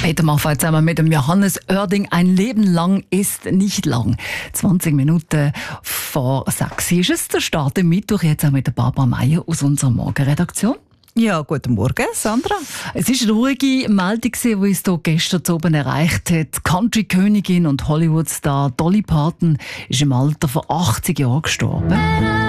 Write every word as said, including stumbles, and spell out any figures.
Heute machen wir zusammen mit dem Johannes Oerding. Ein Leben lang ist nicht lang. zwanzig Minuten vor sechs ist es der Start im Mittwoch. Jetzt auch mit der Barbara Meier aus unserer Morgenredaktion. Ja, guten Morgen, Sandra. Es war eine ruhige Meldung, die uns hier gestern oben erreicht hat. Country-Königin und Hollywood-Star Dolly Parton ist im Alter von achtzig Jahren gestorben.